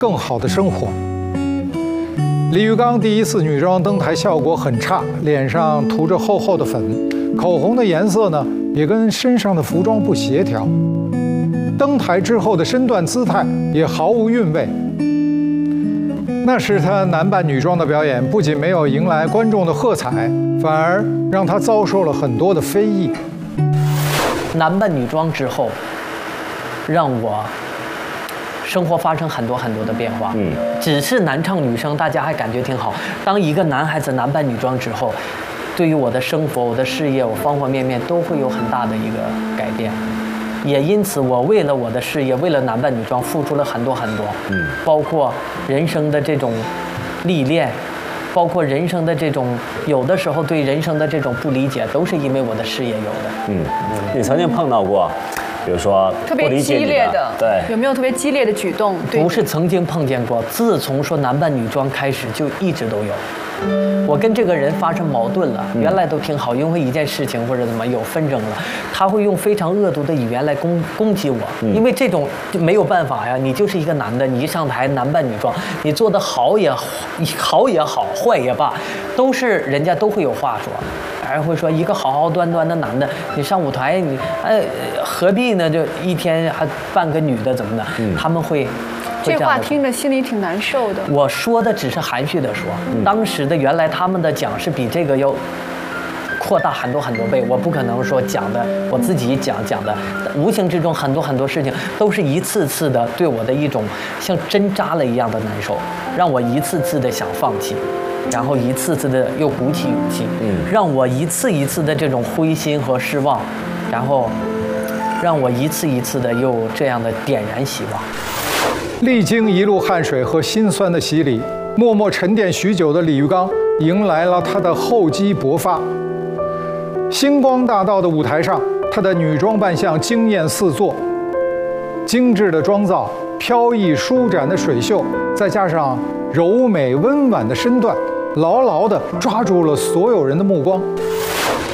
更好的生活。李玉刚第一次女装登台效果很差，脸上涂着厚厚的粉，口红的颜色呢也跟身上的服装不协调。登台之后的身段姿态也毫无韵味。那时她男扮女装的表演不仅没有迎来观众的喝彩，反而让她遭受了很多的非议。 男扮女装之后，让我生活发生很多的变化。只是男唱女生，大家还感觉挺好。当一个男孩子男扮女装之后，对于我的生活、我的事业、我方方面面都会有很大的一个改变。也因此，我为了我的事业，为了男扮女装，付出了很多。包括人生的这种历练，包括人生的这种有的时候对人生的这种不理解，都是因为我的事业有的。 你曾经碰到过，比如说特别激烈的， 对， 有没有特别激烈的举动？ 不是曾经碰见过，自从说男扮女装开始，就一直都有。我跟这个人发生矛盾了，原来都挺好，因为一件事情或者怎么有纷争了，他会用非常恶毒的语言来攻击我，因为这种就没有办法呀，你就是一个男的，你一上台男扮女装，你做的好也好，坏也罢，都是人家都会有话说。还会说一个好端的男的，你上舞台你何必呢？就一天还扮个女的怎么的？他们会。 这话听着心里挺难受的。 我说的只是含蓄的说，当时的原来他们的讲是比这个要扩大很多倍，我不可能说讲的我自己讲的，无形之中很多事情都是一次次的对我的一种像针扎了一样的难受，让我一次次的想放弃。然后一次次的又鼓起勇气，让我一次的这种灰心和失望，然后让我一次的又这样的点燃希望。 历经一路汗水和辛酸的洗礼，默默沉淀许久的李玉刚迎来了她的厚积薄发。星光大道的舞台上，她的女装扮相惊艳四座，精致的妆造、飘逸舒展的水袖，再加上柔美温婉的身段，牢牢地抓住了所有人的目光。